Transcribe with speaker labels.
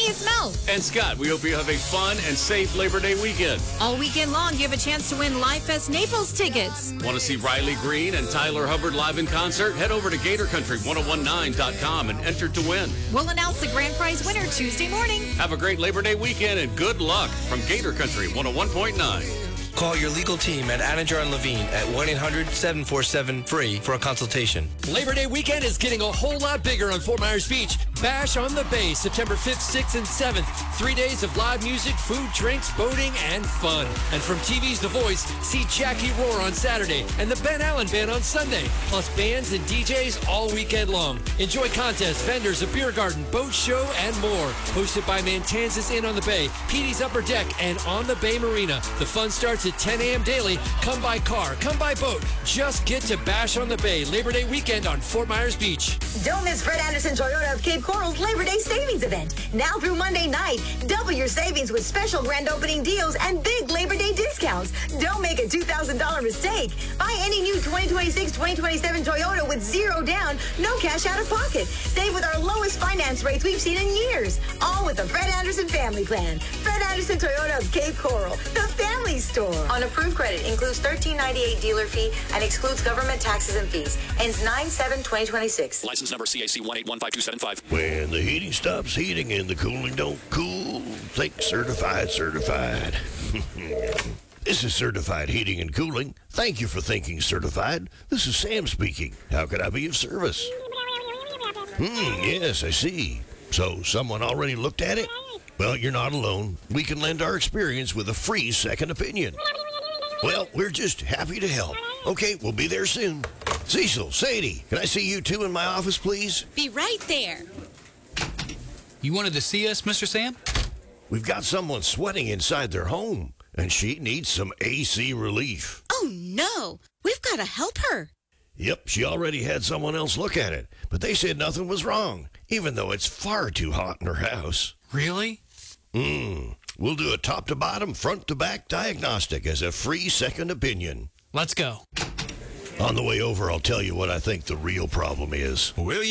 Speaker 1: it's Mel.
Speaker 2: And Scott, we hope you have a fun and safe Labor Day weekend.
Speaker 1: All weekend long, you have a chance to win Live Fest Naples tickets.
Speaker 2: Want to see Riley Green and Tyler Hubbard live in concert? Head over to GatorCountry1019.com and enter to win.
Speaker 1: We'll announce the grand prize winner Tuesday morning.
Speaker 2: Have a great Labor Day weekend and good luck from Gator Country 101.9.
Speaker 3: Call your legal team at Anninger and Levine at 1-800-747-FREE for a consultation.
Speaker 4: Labor Day weekend is getting a whole lot bigger on Fort Myers Beach. Bash on the Bay, September 5th, 6th, and 7th. 3 days of live music, food, drinks, boating, and fun. And from TV's The Voice, see Jackie Roar on Saturday and the Ben Allen Band on Sunday. Plus bands and DJs all weekend long. Enjoy contests, vendors, a beer garden, boat show, and more. Hosted by Mantanzas Inn on the Bay, Petey's Upper Deck, and On the Bay Marina. The fun starts at 10 a.m. daily. Come by car, come by boat. Just get to Bash on the Bay Labor Day weekend on Fort Myers Beach.
Speaker 5: Don't miss Fred Anderson Toyota of Cape Coral's Labor Day savings event. Now through Monday night, double your savings with special grand opening deals and big Labor Day discounts. Don't make a $2,000 mistake. Buy any new 2026, 2027 Toyota with zero down, no cash out of pocket. Save with our lowest finance rates we've seen in years. All with the Fred Anderson Family Plan. Fred Anderson Toyota of Cape Coral, the family store. On approved credit, includes $13.98 dealer fee and excludes government taxes and fees. Ends 9/7/2026.
Speaker 6: License number CAC 1815275.
Speaker 7: When the heating stops heating and the cooling don't cool, think certified. This is Certified Heating and Cooling. Thank you for thinking certified. This is Sam speaking. How can I be of service? Yes, I see. So someone already looked at it? Well, you're not alone. We can lend our experience with a free second opinion. Well, we're just happy to help. Okay, we'll be there soon. Cecil, Sadie, can I see you two in my office, please?
Speaker 1: Be right there.
Speaker 8: You wanted to see us, Mr. Sam?
Speaker 7: We've got someone sweating inside their home, and she needs some AC relief.
Speaker 1: Oh, no. We've got to help her.
Speaker 7: Yep, she already had someone else look at it, but they said nothing was wrong, even though it's far too hot in her house.
Speaker 8: Really?
Speaker 7: We'll do a top-to-bottom, front-to-back diagnostic as a free second opinion.
Speaker 8: Let's go.
Speaker 7: On the way over, I'll tell you what I think the real problem is.
Speaker 8: Will you?